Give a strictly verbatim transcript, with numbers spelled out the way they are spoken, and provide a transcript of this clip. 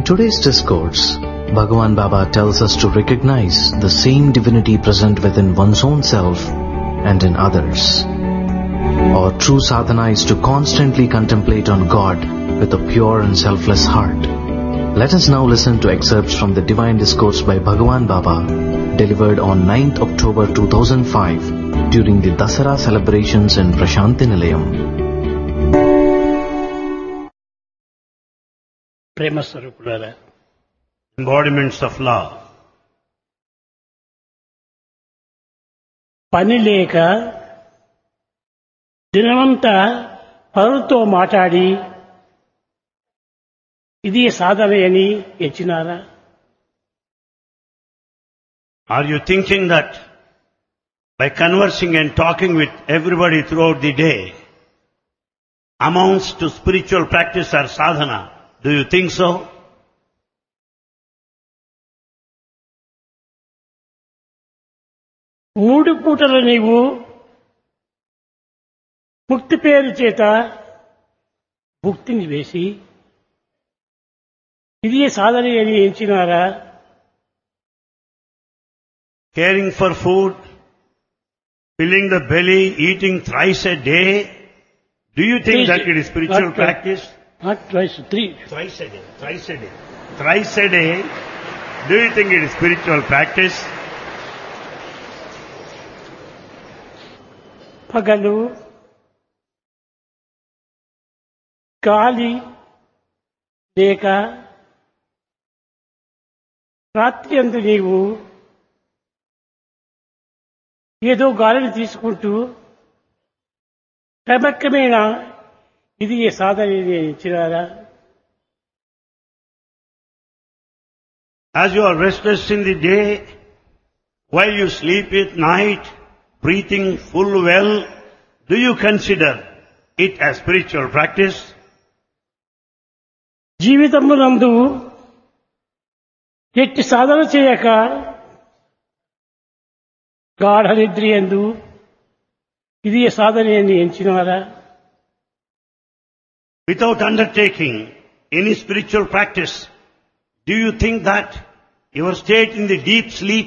today's discourse, Bhagavan Baba tells us to recognize the same divinity present within one's own self and in others. Our true sadhana is to constantly contemplate on God with a pure and selfless heart. Let us now listen to excerpts from the Divine Discourse by Bhagavan Baba, delivered on ninth October two thousand five during the Dasara celebrations in Prashanti Nilayam. ప్రేమ స్వరూపులారా, embodiments of love. పని లేక దినమంతా పరులతో మాట్లాడి ఇది సాధన అని ఎంచినారా? Are you thinking that by conversing and talking with everybody throughout the day amounts to spiritual practice or sadhana? Do you think so? మూడు పూటలు నీవు ముక్తి పేరు చేత భుక్తిని వేసి ఇది సాధన అని ఎంచినారా? Caring for food, filling the belly, eating thrice a day. Do you think Please, that it is spiritual not, practice? Not twice, three. Thrice a day, thrice a day, thrice a day. Do you think it is spiritual practice? పగలు గాలి లేక రాత్రి అందు నీవు ఏదో గాలిని తీసుకుంటూ క్రమక్రమేణా ఇది ఏ సాధన ఇచ్చినారా? As you are restless in the day, while you sleep at night, breathing full well, do you consider it as spiritual practice? జీవితమునందు ఎట్టి సాధన చేయక గాఢ నిద్రయందు ఇది సాధన అని ఎంచినారా? Without undertaking any spiritual practice, do you think that your state in the deep sleep